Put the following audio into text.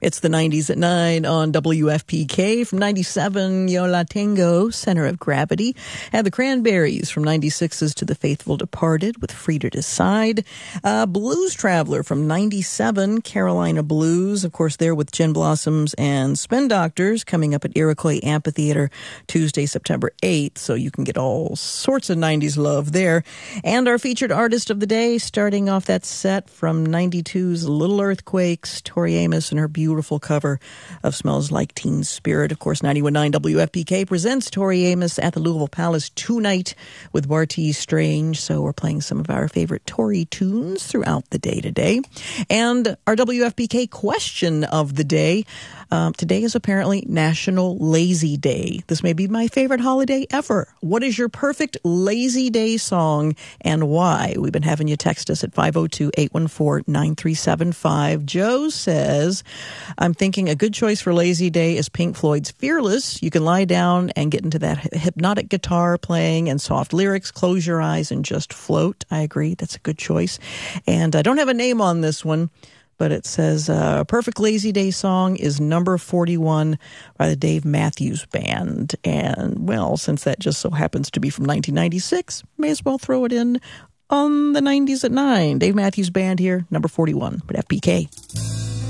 It's the 90s at 9 on WFPK. From 97, Yo La Tengo, Center of Gravity. And the Cranberries from 96's To the Faithful Departed with Free to Decide. Blues Traveler from 97, Carolina Blues. Of course, there with Gin Blossoms and Spin Doctors coming up at Iroquois Amphitheater Tuesday, September 8th. So you can get all sorts of 90s love there. And our featured artist of the day, starting off that set from 92's Little Earthquakes, Tori Amos and her beautiful cover of Smells Like Teen Spirit. Of course, 91.9 WFPK presents Tori Amos at the Louisville Palace tonight with Bartees Strange. So we're playing some of our favorite Tori tunes throughout the day today. And our WFPK question of the day. Today is apparently National Lazy Day. This may be my favorite holiday ever. What is your perfect lazy day song and why? We've been having you text us at 502-814-9375. Joe says, I'm thinking a good choice for lazy day is Pink Floyd's Fearless. You can lie down and get into that hypnotic guitar playing and soft lyrics, close your eyes and just float. I agree. That's a good choice. And I don't have a name on this one, but it says a perfect lazy day song is number 41 by the Dave Matthews Band. And, well, since that just so happens to be from 1996, may as well throw it in on the 90s at 9. Dave Matthews Band here, number 41 at FPK.